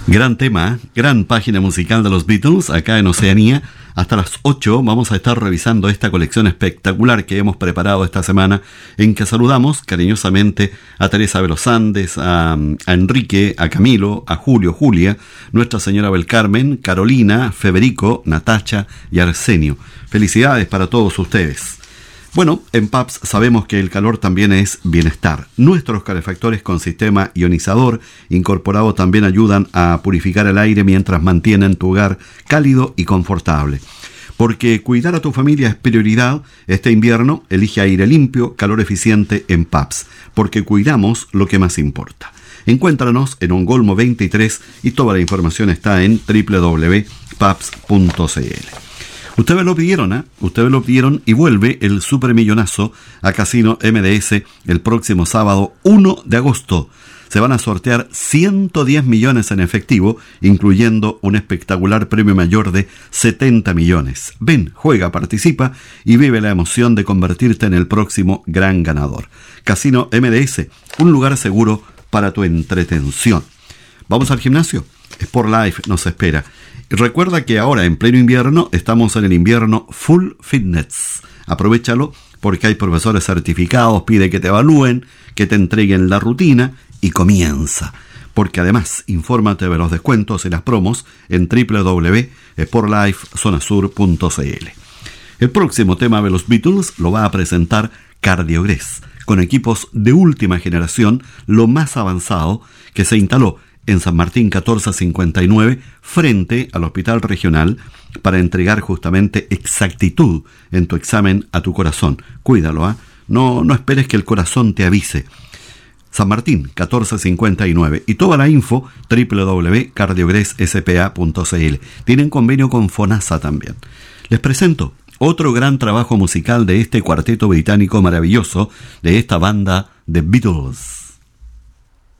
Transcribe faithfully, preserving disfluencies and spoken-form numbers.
Gran tema, gran página musical de los Beatles acá en Oceanía. Hasta las ocho vamos a estar revisando esta colección espectacular que hemos preparado esta semana, en que saludamos cariñosamente a Teresa de los Andes, a, a Enrique, a Camilo, a Julio, Julia, Nuestra Señora del Carmen, Carolina, Federico, Natacha y Arsenio. Felicidades para todos ustedes. Bueno, en P A P S sabemos que el calor también es bienestar. Nuestros calefactores con sistema ionizador incorporado también ayudan a purificar el aire mientras mantienen tu hogar cálido y confortable. Porque cuidar a tu familia es prioridad, este invierno elige aire limpio, calor eficiente en P A P S, porque cuidamos lo que más importa. Encuéntranos en Ongolmo veintitrés y toda la información está en doble u doble u doble u punto paps punto c l. Ustedes lo pidieron, ¿eh? Ustedes lo pidieron y vuelve el supermillonazo a Casino M D S el próximo sábado uno de agosto. Se van a sortear ciento diez millones en efectivo, incluyendo un espectacular premio mayor de setenta millones. Ven, juega, participa y vive la emoción de convertirte en el próximo gran ganador. Casino M D S, un lugar seguro para tu entretención. ¿Vamos al gimnasio? Sport Life nos espera. Y recuerda que ahora en pleno invierno estamos en el invierno Full Fitness. Aprovechalo porque hay profesores certificados, pide que te evalúen, que te entreguen la rutina y comienza. Porque además, infórmate de los descuentos y las promos en doble u doble u doble u punto sport life zona sur punto c l. El próximo tema de los Beatles lo va a presentar Cardiogrés, con equipos de última generación, lo más avanzado que se instaló en San Martín catorce cincuenta y nueve, frente al Hospital Regional, para entregar justamente exactitud en tu examen a tu corazón. Cuídalo, ¿eh? No, no esperes que el corazón te avise. San Martín catorce cincuenta y nueve. Y toda la info, doble u doble u doble u punto cardiogres s p a punto c l. Tienen convenio con FONASA también. Les presento otro gran trabajo musical de este cuarteto británico maravilloso, de esta banda The Beatles.